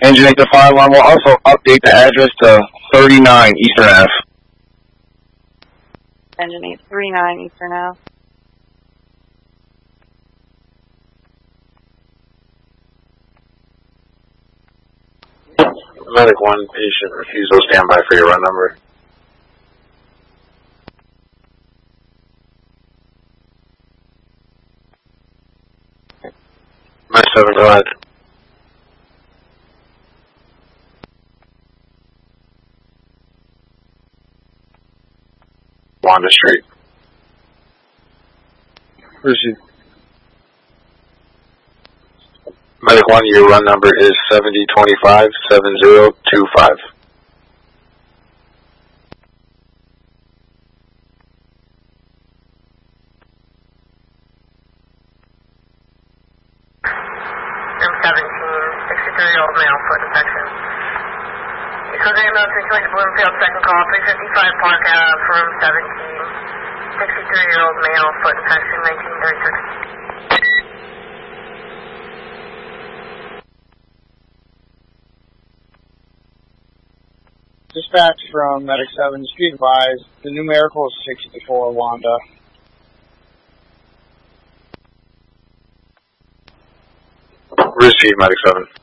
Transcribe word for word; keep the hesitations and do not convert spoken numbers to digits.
Engine eight, the fire alarm will also update the address to thirty-nine Eastern Avenue. Engine eight, thirty-nine Eastern Avenue. Medic one, patient refusal, standby for your run number. Medic seven, go ahead. Wanda Street. Receive. Medic one, your run number is seventy twenty-five seven zero two five. I'm seventeen, sixty-three-year-old male, foot infection. Equals email to Joint Bloomfield, second call, three fifty-five Park Ave, room seventeen. sixty-three-year-old male, foot infection, nineteen thirty-six. Dispatch from Medic seven, street advised, the numerical is sixty-four, Wanda. Receive, Medic seven.